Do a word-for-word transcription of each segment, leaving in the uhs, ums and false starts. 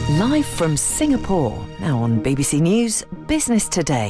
Live from Singapore, now on B B C News Business Today.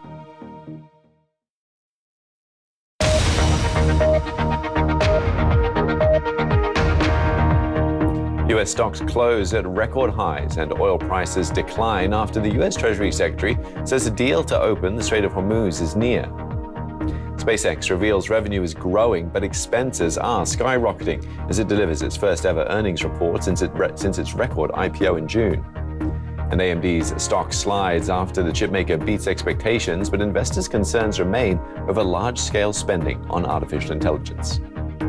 U S stocks close at record highs and oil prices decline after the U S Treasury Secretary says a deal to open the Strait of Hormuz is near. SpaceX reveals revenue is growing, but expenses are skyrocketing as it delivers its first ever earnings report since, it re- since its record I P O in June. And A M D's stock slides after the chipmaker beats expectations, but investors' concerns remain over large-scale spending on artificial intelligence.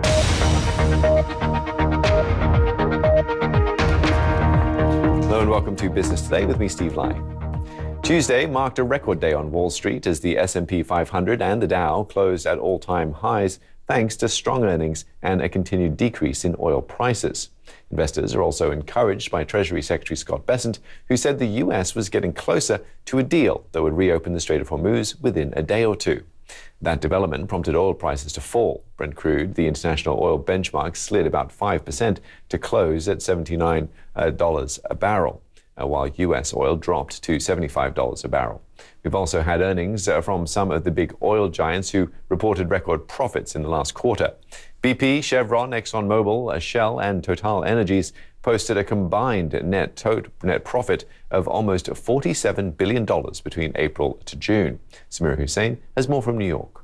Hello and welcome to Business Today with me, Steve Lai. Tuesday marked a record day on Wall Street as the S and P five hundred and the Dow closed at all-time highs thanks to strong earnings and a continued decrease in oil prices. Investors are also encouraged by Treasury Secretary Scott Bessent, who said the U S was getting closer to a deal that would reopen the Strait of Hormuz within a day or two. That development prompted oil prices to fall. Brent crude, the international oil benchmark, slid about five percent to close at seventy-nine dollars a barrel, while U S oil dropped to seventy-five dollars a barrel. We've also had earnings from some of the big oil giants who reported record profits in the last quarter. B P, Chevron, ExxonMobil, Shell and Total Energies posted a combined net, tot- net profit of almost forty-seven billion dollars between April to June. Samira Hussain has more from New York.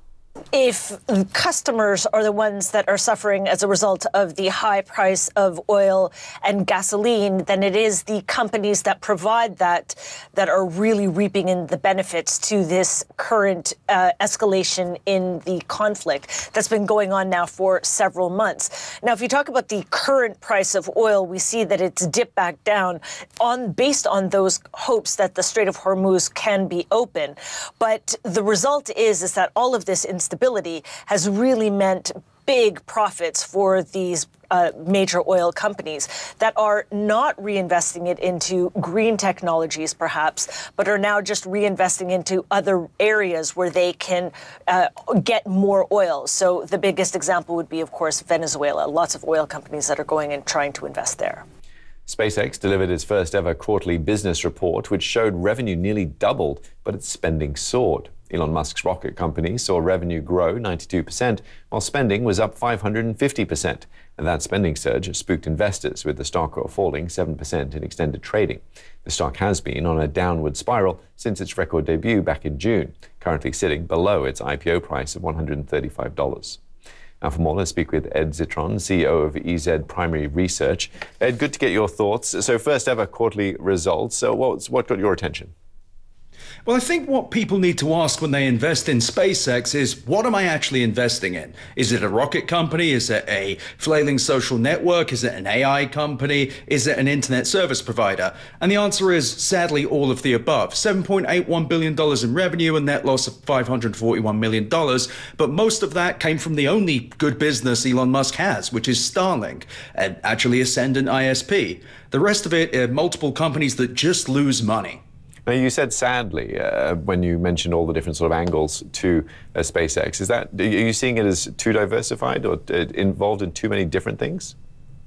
If customers are the ones that are suffering as a result of the high price of oil and gasoline, then it is the companies that provide that that are really reaping in the benefits to this current uh, escalation in the conflict that's been going on now for several months. Now, if you talk about the current price of oil, we see that it's dipped back down on based on those hopes that the Strait of Hormuz can be open. But the result is, is that all of this instability has really meant big profits for these uh, major oil companies that are not reinvesting it into green technologies, perhaps, but are now just reinvesting into other areas where they can uh, get more oil. So the biggest example would be, of course, Venezuela. Lots of oil companies that are going and trying to invest there. SpaceX delivered its first ever quarterly business report, which showed revenue nearly doubled, but its spending soared. Elon Musk's rocket company saw revenue grow ninety-two percent, while spending was up five hundred fifty percent. And that spending surge spooked investors, with the stock falling seven percent in extended trading. The stock has been on a downward spiral since its record debut back in June, currently sitting below its I P O price of one hundred thirty-five dollars. Now for more, let's speak with Ed Zitron, C E O of E Z Primary Research. Ed, good to get your thoughts. So first ever quarterly results. So what's, what got your attention? Well, I think what people need to ask when they invest in SpaceX is, what am I actually investing in? Is it a rocket company? Is it a flailing social network? Is it an A I company? Is it an internet service provider? And the answer is, sadly, all of the above. seven point eight one billion dollars in revenue and net loss of five hundred forty-one million dollars. But most of that came from the only good business Elon Musk has, which is Starlink, and actually Ascendant I S P. The rest of it are multiple companies that just lose money. Now, you said sadly uh, when you mentioned all the different sort of angles to uh, SpaceX. Is that, are you seeing it as too diversified or uh, involved in too many different things?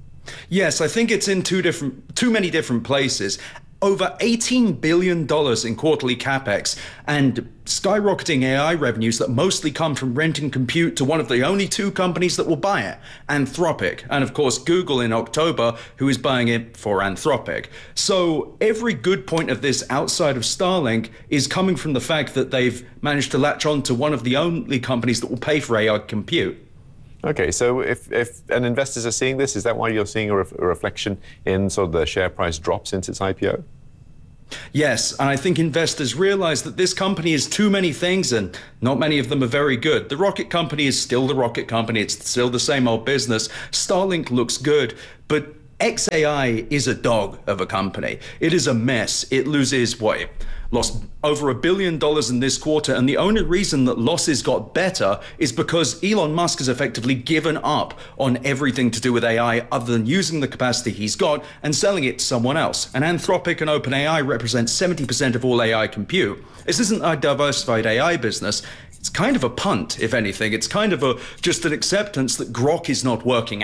Yes, I think it's in two different, too many different places. Over eighteen billion dollars in quarterly capex and skyrocketing A I revenues that mostly come from renting compute to one of the only two companies that will buy it, Anthropic. And of course, Google in October, who is buying it for Anthropic. So every good point of this outside of Starlink is coming from the fact that they've managed to latch on to one of the only companies that will pay for A I compute. Okay, so if, if and investors are seeing this, is that why you're seeing a, ref, a reflection in sort of the share price drop since its I P O? Yes, and I think investors realize that this company is too many things and not many of them are very good. The rocket company is still the rocket company. It's still the same old business. Starlink looks good, but X A I is a dog of a company. It is a mess. It loses what? It lost over a billion dollars in this quarter, and the only reason that losses got better is because Elon Musk has effectively given up on everything to do with A I other than using the capacity he's got and selling it to someone else. And Anthropic and OpenAI represent seventy percent of all A I compute. This isn't a diversified A I business. It's kind of a punt, if anything. It's kind of a just an acceptance that Grok is not working out.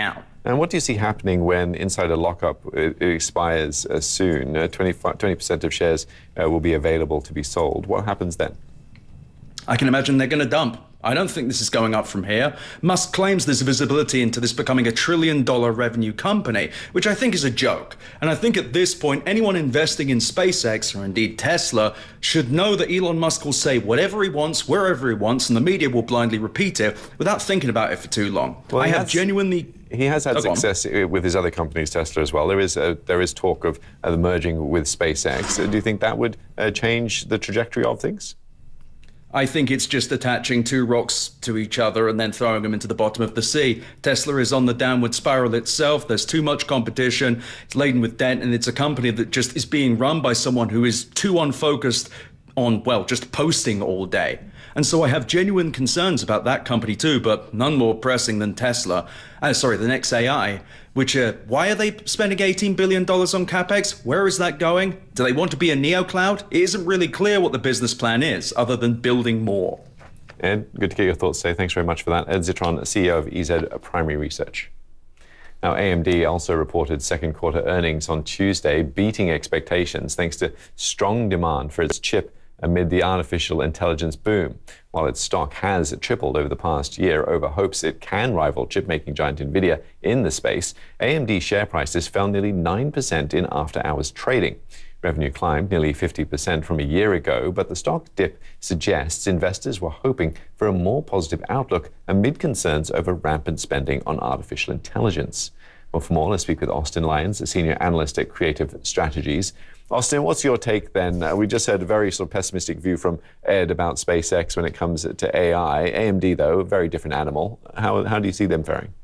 And what do you see happening when insider lockup uh, expires uh, soon? Uh, twenty percent of shares uh, will be available to be sold. What happens then? I can imagine they're going to dump. I don't think this is going up from here. Musk claims there's visibility into this becoming a trillion dollar revenue company, which I think is a joke. And I think at this point, anyone investing in SpaceX, or indeed Tesla, should know that Elon Musk will say whatever he wants, wherever he wants, and the media will blindly repeat it without thinking about it for too long. Well, I have has, genuinely... He has had oh, success with his other companies, Tesla as well. There is a, there is talk of uh, the merging with SpaceX. Uh, do you think that would uh, change the trajectory of things? I think it's just attaching two rocks to each other and then throwing them into the bottom of the sea. Tesla is on the downward spiral itself. There's too much competition. It's laden with debt, and it's a company that just is being run by someone who is too unfocused on, well, just posting all day. And so I have genuine concerns about that company too, but none more pressing than Tesla. Uh, sorry, the next A I, which, uh, why are they spending eighteen billion dollars on CapEx? Where is that going? Do they want to be a neocloud? It isn't really clear what the business plan is, other than building more. Ed, good to get your thoughts today. Thanks very much for that. Ed Zitron, C E O of E Z Primary Research. Now, A M D also reported second quarter earnings on Tuesday, beating expectations thanks to strong demand for its chip amid the artificial intelligence boom. While its stock has tripled over the past year over hopes it can rival chip-making giant NVIDIA in the space, A M D share prices fell nearly nine percent in after-hours trading. Revenue climbed nearly fifty percent from a year ago, but the stock dip suggests investors were hoping for a more positive outlook amid concerns over rampant spending on artificial intelligence. Well, for more, let's speak with Austin Lyons, a senior analyst at Creative Strategies. Austin, what's your take then? Uh, we just heard a very sort of pessimistic view from Ed about SpaceX when it comes to A I. A M D, though, a very different animal. How, how do you see them faring?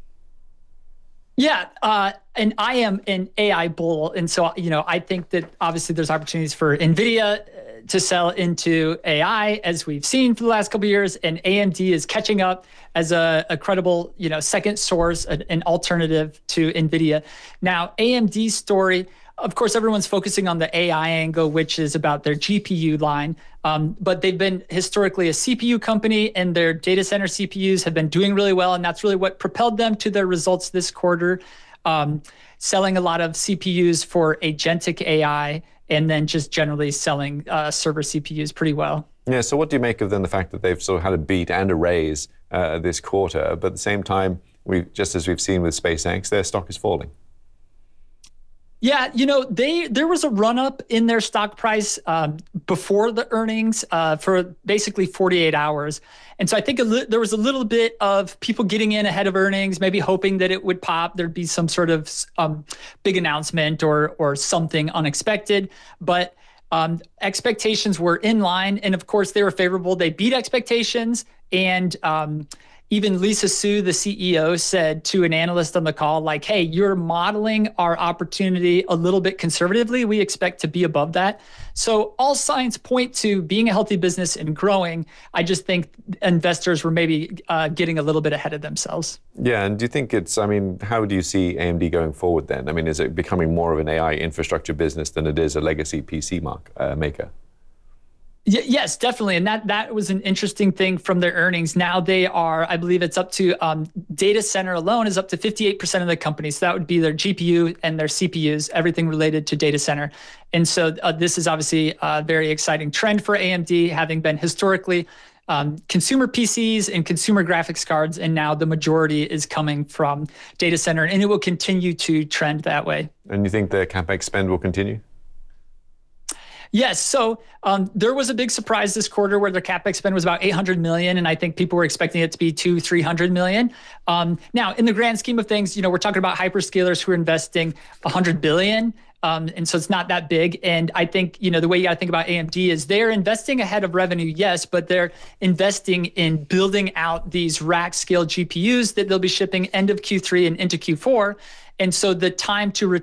Yeah, uh, and I am an A I bull. And so, you know, I think that obviously there's opportunities for NVIDIA to sell into A I, as we've seen for the last couple of years, and A M D is catching up as a, a credible, you know, second source, an, an alternative to NVIDIA. Now, A M D's story, of course, everyone's focusing on the A I angle, which is about their G P U line. Um, but they've been historically a C P U company, and their data center C P Us have been doing really well. And that's really what propelled them to their results this quarter, um, selling a lot of C P Us for agentic A I, and then just generally selling uh, server C P Us pretty well. Yeah, so what do you make of then the fact that they've sort of had a beat and a raise uh, this quarter, but at the same time, we just as we've seen with SpaceX, their stock is falling? Yeah, you know, they there was a run up in their stock price um, before the earnings uh, for basically forty-eight hours. And so I think a li- there was a little bit of people getting in ahead of earnings, maybe hoping that it would pop. There'd be some sort of um, big announcement or or something unexpected. But um, expectations were in line. And of course, they were favorable. They beat expectations. And um, even Lisa Su, the C E O, said to an analyst on the call, like, hey, you're modeling our opportunity a little bit conservatively. We expect to be above that. So all signs point to being a healthy business and growing. I just think investors were maybe uh, getting a little bit ahead of themselves. Yeah, and do you think it's, I mean, how do you see A M D going forward then? I mean, is it becoming more of an A I infrastructure business than it is a legacy P C mark, uh, maker? Y- yes, definitely. And that that was an interesting thing from their earnings. Now they are, I believe it's up to, um, data center alone is up to fifty-eight percent of the company. So that would be their G P U and their C P Us, everything related to data center. And so uh, this is obviously a very exciting trend for A M D, having been historically um, consumer P Cs and consumer graphics cards. And now the majority is coming from data center, and it will continue to trend that way. And you think the CapEx spend will continue? Yes. So um, there was a big surprise this quarter where their CapEx spend was about eight hundred million, and I think people were expecting it to be two, three hundred million. Um, now, in the grand scheme of things, you know, we're talking about hyperscalers who are investing one hundred billion. Um, and so it's not that big. And I think, you know, the way you got to think about A M D is they're investing ahead of revenue, yes, but they're investing in building out these rack scale G P Us that they'll be shipping end of Q three and into Q four. And so the time to re-